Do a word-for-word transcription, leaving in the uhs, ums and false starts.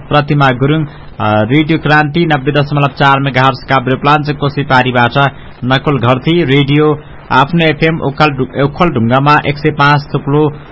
प्रतिमा Gurung, radio क्रान्ति नब्बे दशमलव चार मेगाहर्ज काभ्रेपलाञ्चोकको सिपारीबाट नकुल घरती, रेडियो आफ्नो एफएम ओखलढुङ्गामा एक सय पाँच थुप्लो